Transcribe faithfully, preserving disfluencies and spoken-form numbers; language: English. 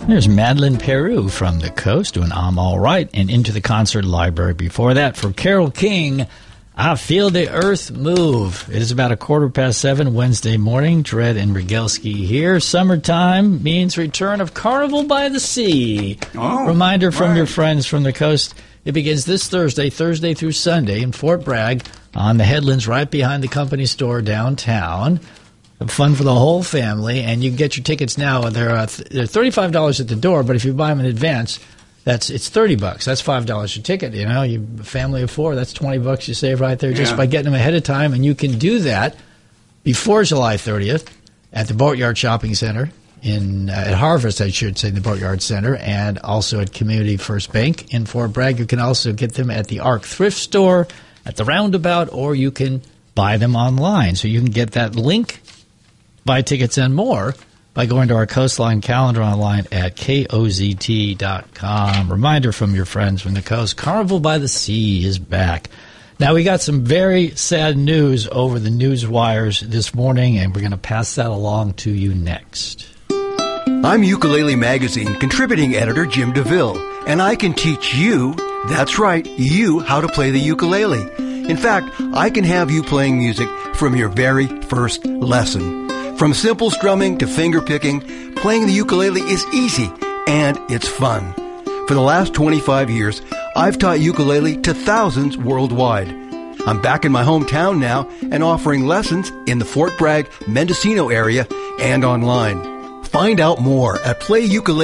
There's Madeline Peru from the Coast doing I'm All Right, and Into the Concert Library. Before that, for Carole King, I Feel the Earth Move. It is about a quarter past seven Wednesday morning. Dredd and Regelski here. Summertime means return of Carnival by the Sea. Oh, Reminder from right. your friends from the Coast. It begins this Thursday, Thursday through Sunday in Fort Bragg on the Headlands right behind the company store downtown. Fun for the whole family, and you can get your tickets now. They're, uh, th- they're thirty-five dollars at the door, but if you buy them in advance, that's it's thirty bucks. That's five dollars a ticket. You know, you a family of four, that's twenty bucks you save right there yeah. just by getting them ahead of time, and you can do that before July thirtieth at the Boatyard Shopping Center in uh, at Harvest, I should say, the Boatyard Center, and also at Community First Bank in Fort Bragg. You can also get them at the Arc Thrift Store, at the Roundabout, or you can buy them online. So you can get that link, buy tickets and more by going to our Coastline calendar online at K O Z T dot com. Reminder from your friends from the Coast, Carnival by the Sea is back. Now, we got some very sad news over the news wires this morning, and we're going to pass that along to you next. I'm Ukulele Magazine contributing editor Jim DeVille, and I can teach you, that's right, you, how to play the ukulele. In fact, I can have you playing music from your very first lesson. From simple strumming to finger picking, playing the ukulele is easy and it's fun. For the last twenty-five years, I've taught ukulele to thousands worldwide. I'm back in my hometown now and offering lessons in the Fort Bragg, Mendocino area and online. Find out more at play ukulele